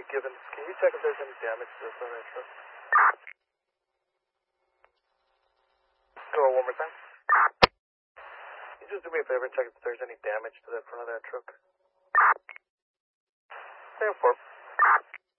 Gibbons. Can you check if there's any damage to the front of that truck? Go one more time. Can you just do me a favor and check if there's any damage to the front of that truck? 10-4.